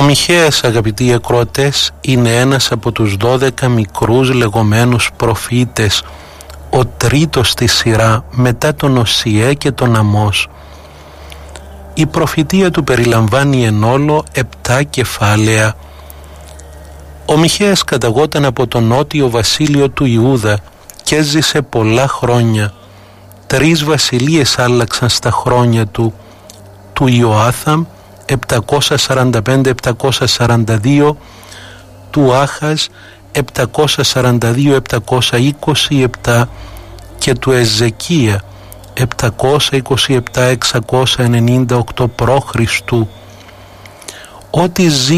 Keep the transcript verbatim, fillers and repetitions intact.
Μιχαίας, αγαπητοί ακροατές, είναι ένας από τους δώδεκα μικρούς λεγόμενους προφήτες, ο τρίτος στη σειρά μετά τον Οσιέ και τον Αμώς. Η προφητεία του περιλαμβάνει εν όλο επτά κεφάλαια. Ο Μιχαίας καταγόταν από το νότιο βασίλειο του Ιούδα και έζησε πολλά χρόνια. Τρεις βασιλείες άλλαξαν στα χρόνια του, του Ιωάθαμ επτακόσια σαράντα πέντε με επτακόσια σαράντα δύο, του Άχαζ επτακόσια σαράντα δύο με επτακόσια είκοσι επτά και του Εζεκία επτακόσια είκοσι επτά με εξακόσια ενενήντα οκτώ π.Χ. Ό,τι ζει